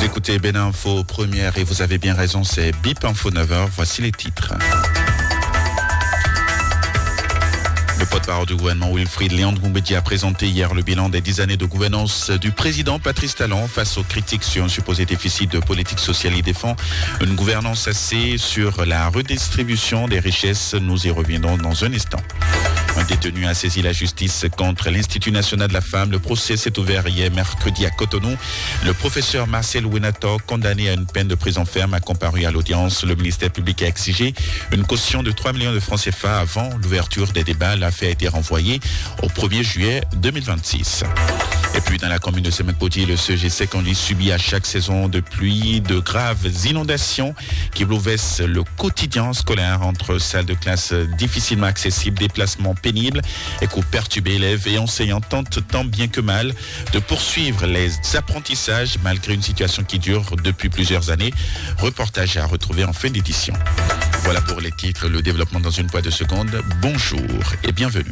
Vous écoutez Bénin Info première et vous avez bien raison, c'est BIP Info 9h. Voici les titres. Le porte-parole du gouvernement Wilfried Léandre-Goumbédié a présenté hier le bilan des 10 années de gouvernance du président Patrice Talon face aux critiques sur un supposé déficit de politique sociale. Il défend une gouvernance axée sur la redistribution des richesses. Nous y reviendrons dans un instant. Un détenu a saisi la justice contre l'Institut national de la femme. Le procès s'est ouvert hier mercredi à Cotonou. Le professeur Marcel Ouenato, condamné à une peine de prison ferme, a comparu à l'audience. Le ministère public a exigé une caution de 3 millions de francs CFA avant l'ouverture des débats. L'affaire a été renvoyée au 1er juillet 2026. Et puis dans la commune de Semakpoti, le CEG Conduit subit à chaque saison de pluie de graves inondations qui bouleversent le quotidien scolaire entre salles de classe difficilement accessibles, déplacements pénibles et cours perturbés. Élèves et enseignants tentent tant bien que mal de poursuivre les apprentissages malgré une situation qui dure depuis plusieurs années. Reportage à retrouver en fin d'édition. Voilà pour les titres, le développement dans une poignée de secondes. Bonjour et bienvenue.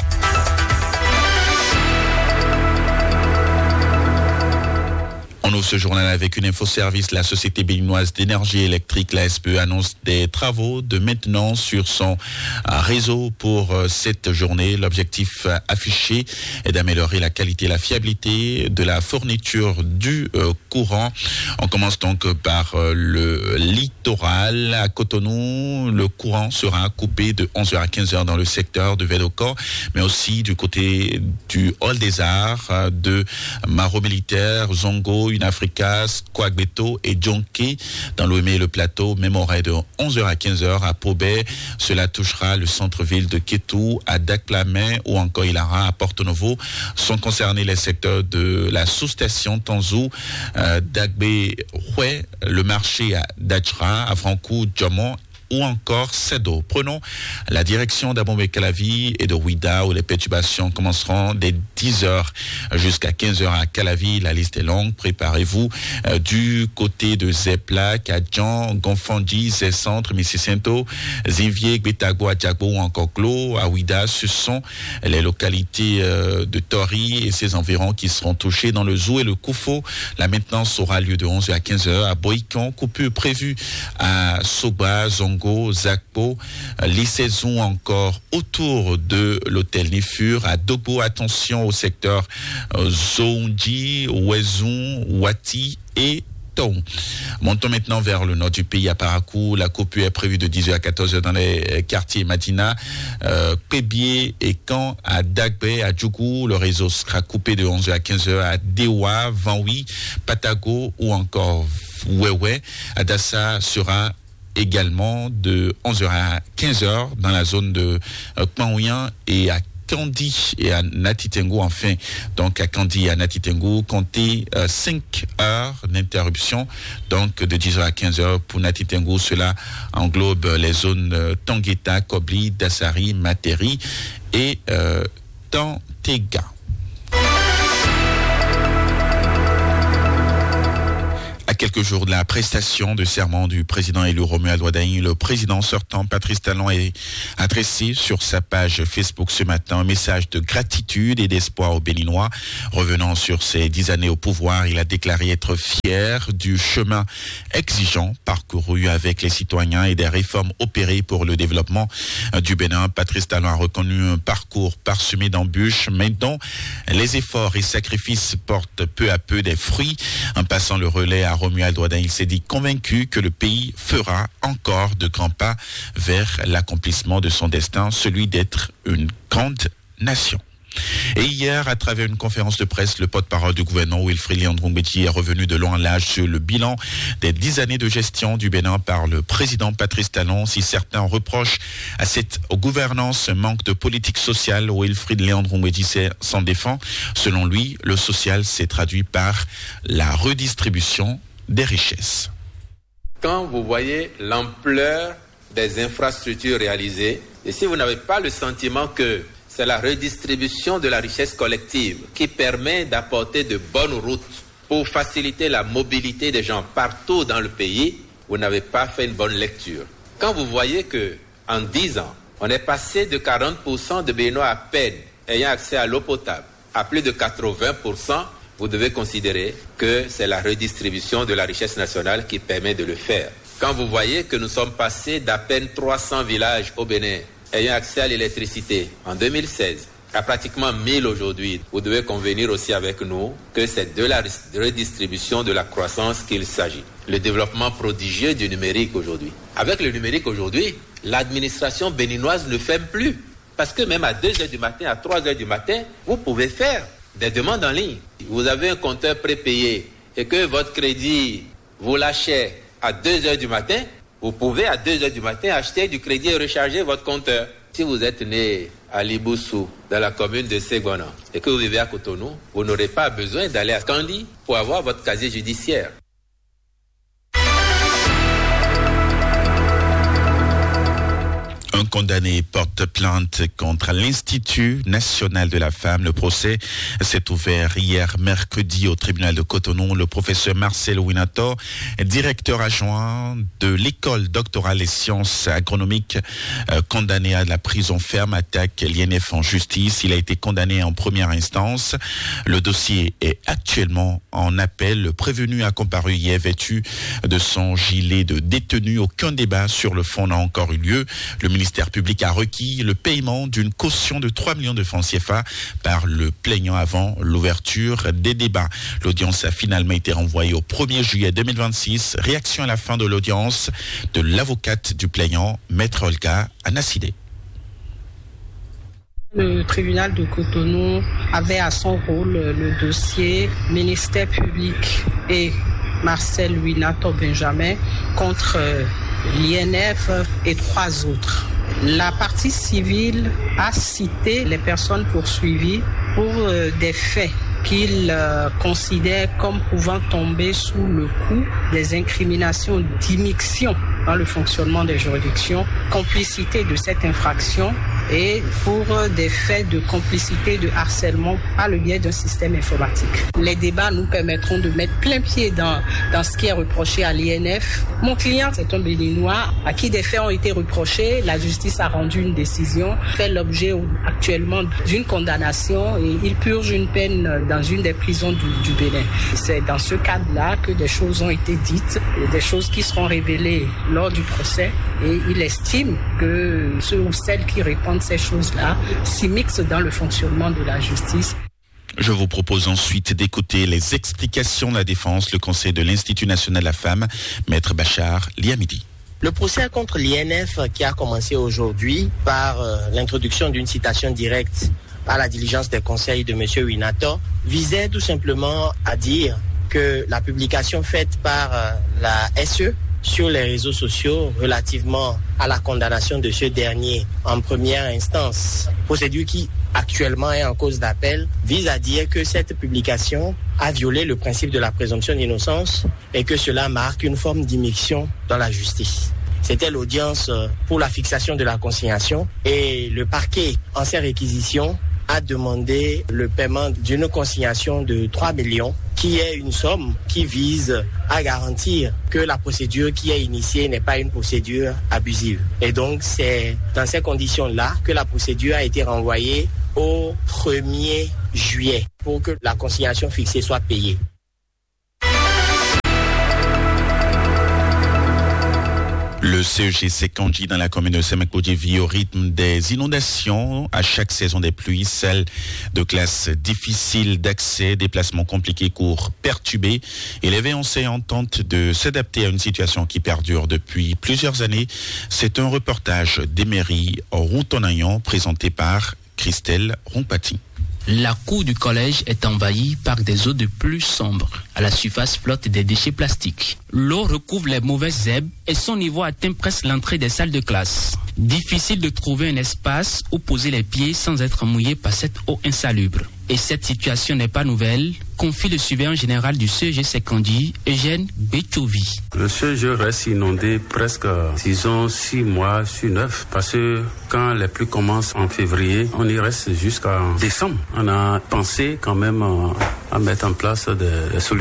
On ouvre ce journal avec une info-service. La Société béninoise d'énergie électrique, la SPE, annonce des travaux de maintenance sur son réseau pour cette journée. L'objectif affiché est d'améliorer la qualité et la fiabilité de la fourniture du courant. On commence donc par le littoral. À Cotonou, le courant sera coupé de 11h à 15h dans le secteur de Védocor, mais aussi du côté du Hall des Arts, de Maro Militaire, Zongo, Africa, Kwagbeto et Djonké dans l'Ouémé et le plateau, même horaire de 11h à 15h à Pobé. Cela touchera le centre-ville de Kétou, à Daklamé ou encore Ilara, à Porto-Novo. Sont concernés les secteurs de la sous-station Tanzou, Dagbe, Houé, le marché à Dachra, à Frankou, Djamon ou encore Sedo. Prenons la direction d'Abombe Calavi et de Ouida où les perturbations commenceront dès 10h jusqu'à 15h à Calavi. La liste est longue. Préparez-vous du côté de Zepla, Kadjan, Gonfandi, Zé-Centre, Mississento, Zinvier, Gbetagbo, Adjagbo ou encore Klo. À Ouida, ce sont les localités de Tori et ses environs qui seront touchés. Dans le Zou et le Koufo, la maintenance aura lieu de 11h à 15h. À Boïkon, coupure prévue à Soba, Zongo, Zakpo, les saisons encore autour de l'hôtel Nifur. À Dogbo, attention au secteur Zonji, Ouezon, Wati et Ton. Montons maintenant vers le nord du pays à Parakou. La coupure est prévue de 10h à 14h dans les quartiers Madina, Pébié et Caen. À Dagbe, à Djougou, le réseau sera coupé de 11h à 15h. À Dewa, Vanwi, Patago ou encore Wewe. À Dassa sera également de 11h à 15h dans la zone de Kmanouyan et à Kandi et à Natitengo. Enfin, donc à Kandi et à Natitengo, comptez 5 heures d'interruption, donc de 10h à 15h pour Natitengo. Cela englobe les zones Tangueta, Kobli, Dassari, Materi et Tantega. À quelques jours de la prestation de serment du président élu Romuald Ouadaï, le président sortant Patrice Talon a adressé sur sa page Facebook ce matin un message de gratitude et d'espoir aux Béninois. Revenant sur ses 10 années au pouvoir, il a déclaré être fier du chemin exigeant parcouru avec les citoyens et des réformes opérées pour le développement du Bénin. Patrice Talon a reconnu un parcours parsemé d'embûches, mais dont les efforts et sacrifices portent peu à peu des fruits. En passant le relais à Romuald Ouadaï, il s'est dit convaincu que le pays fera encore de grands pas vers l'accomplissement de son destin, celui d'être une grande nation. Et hier, à travers une conférence de presse, le porte-parole du gouvernement Wilfried Léandre-Goumbédié est revenu de long en large sur le bilan des 10 années de gestion du Bénin par le président Patrice Talon. Si certains reprochent à cette gouvernance un manque de politique sociale, Wilfried Léandre-Goumbédié s'en défend. Selon lui, le social s'est traduit par la redistribution des richesses. Quand vous voyez l'ampleur des infrastructures réalisées, et si vous n'avez pas le sentiment que c'est la redistribution de la richesse collective qui permet d'apporter de bonnes routes pour faciliter la mobilité des gens partout dans le pays, vous n'avez pas fait une bonne lecture. Quand vous voyez que en 10 ans, on est passé de 40% de Béninois à peine ayant accès à l'eau potable à plus de 80%, vous devez considérer que c'est la redistribution de la richesse nationale qui permet de le faire. Quand vous voyez que nous sommes passés d'à peine 300 villages au Bénin ayant accès à l'électricité en 2016 à pratiquement 1000 aujourd'hui, vous devez convenir aussi avec nous que c'est de la redistribution de la croissance qu'il s'agit. Le développement prodigieux du numérique aujourd'hui. Avec le numérique aujourd'hui, l'administration béninoise ne ferme plus. Parce que même à 2h du matin, à 3h du matin, vous pouvez faire des demandes en ligne. Vous avez un compteur prépayé et que votre crédit vous lâchez à 2h du matin, vous pouvez à 2h du matin acheter du crédit et recharger votre compteur. Si vous êtes né à Liboussou, dans la commune de Ségona, et que vous vivez à Cotonou, vous n'aurez pas besoin d'aller à Kandi pour avoir votre casier judiciaire. Un condamné porte plainte contre l'Institut national de la femme. Le procès s'est ouvert hier mercredi au tribunal de Cotonou. Le professeur Marcel Winator, directeur adjoint de l'école doctorale des sciences agronomiques, condamné à la prison ferme, attaque l'INF en justice. Il a été condamné en première instance. Le dossier est actuellement en appel. Le prévenu a comparu hier vêtu de son gilet de détenu. Aucun débat sur le fond n'a encore eu lieu. Le ministère public a requis le paiement d'une caution de 3 millions de francs CFA par le plaignant avant l'ouverture des débats. L'audience a finalement été renvoyée au 1er juillet 2026. Réaction à la fin de l'audience de l'avocate du plaignant, Maître Olga Anassidé. Le tribunal de Cotonou avait à son rôle le dossier ministère public et Marcel Winator Benjamin contre l'INF et 3 autres. La partie civile a cité les personnes poursuivies pour des faits qu'il considère comme pouvant tomber sous le coup des incriminations d'immixtion dans le fonctionnement des juridictions, complicité de cette infraction et pour des faits de complicité de harcèlement par le biais d'un système informatique. Les débats nous permettront de mettre plein pied dans ce qui est reproché à l'INF. Mon client, c'est un Béninois à qui des faits ont été reprochés. La justice a rendu une décision, fait l'objet actuellement d'une condamnation et il purge une peine dans une des prisons du Bénin. C'est dans ce cadre-là que des choses ont été dites, des choses qui seront révélées lors du procès et il estime que ceux ou celles qui répondent ces choses-là s'immiscent dans le fonctionnement de la justice. Je vous propose ensuite d'écouter les explications de la défense, le conseil de l'Institut national de la femme, Maître Bachar Liamidi. Le procès contre l'INF qui a commencé aujourd'hui par l'introduction d'une citation directe à la diligence des conseils de M. Winator visait tout simplement à dire que la publication faite par la SE sur les réseaux sociaux relativement à la condamnation de ce dernier en première instance, procédure qui actuellement est en cause d'appel, vise à dire que cette publication a violé le principe de la présomption d'innocence et que cela marque une forme d'immixtion dans la justice. C'était l'audience pour la fixation de la consignation et le parquet, en ses réquisitions, a demandé le paiement d'une consignation de 3 millions, qui est une somme qui vise à garantir que la procédure qui est initiée n'est pas une procédure abusive. Et donc, c'est dans ces conditions-là que la procédure a été renvoyée au 1er juillet pour que la consignation fixée soit payée. Le CEG Sekandji dans la commune de Semakodi vit au rythme des inondations à chaque saison des pluies, celles de classes difficiles d'accès, déplacements compliqués, cours perturbés. Et les enseignants tentent de s'adapter à une situation qui perdure depuis plusieurs années. C'est un reportage d'Emery Routonayan présenté par Christelle Rompati. La cour du collège est envahie par des eaux de pluie sombres. À la surface flottent des déchets plastiques. L'eau recouvre les mauvaises herbes et son niveau atteint presque l'entrée des salles de classe. Difficile de trouver un espace où poser les pieds sans être mouillé par cette eau insalubre. Et cette situation n'est pas nouvelle, confie le surveillant général du CEG Sekandji, Eugène Betchovi. Le CEG reste inondé presque, disons, 6 mois sur 9, parce que quand les pluies commencent en février, on y reste jusqu'à décembre. On a pensé quand même à mettre en place des solutions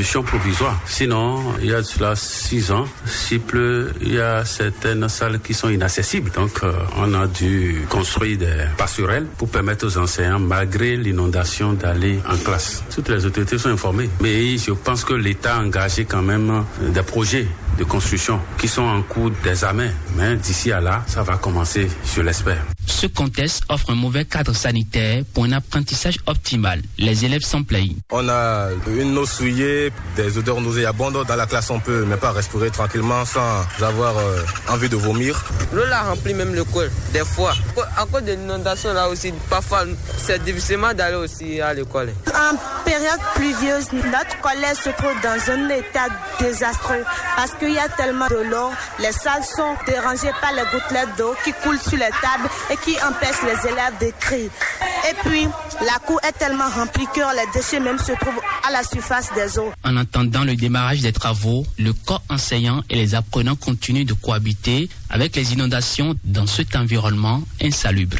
solution provisoire. Sinon, il y a cela 6 ans, s'il pleut, il y a certaines salles qui sont inaccessibles. Donc, on a dû construire des passerelles pour permettre aux enseignants, malgré l'inondation, d'aller en classe. Toutes les autorités sont informées. Mais je pense que l'État a engagé quand même des projets de construction qui sont en cours d'examen. Mais d'ici à là, ça va commencer, je l'espère. Ce contexte offre un mauvais cadre sanitaire pour un apprentissage optimal. Les élèves s'en plaignent. On a une eau souillée, des odeurs nauséabondes. Dans la classe, on peut même pas respirer tranquillement sans avoir envie de vomir. L'eau l'a rempli même le col, des fois. À cause de l'inondation là aussi, parfois c'est difficilement d'aller aussi à l'école. En période pluvieuse, notre collège se trouve dans un état désastreux parce qu'il y a tellement de l'eau. Les salles sont dérangées par les gouttelettes d'eau qui coulent sur les tables et qui empêchent les élèves d'écrire. Et puis, la cour est tellement remplie que les déchets même se trouvent à la surface des eaux. En attendant le démarrage des travaux, le corps enseignant et les apprenants continuent de cohabiter avec les inondations dans cet environnement insalubre.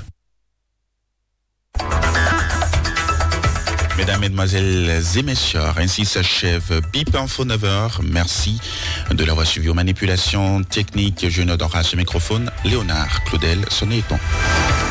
Mesdames, Mesdemoiselles et Messieurs, ainsi s'achève BIP Info 9h. Merci de l'avoir suivi aux manipulations techniques. Je n'adorerai à ce microphone Léonard Claudel Sonneton.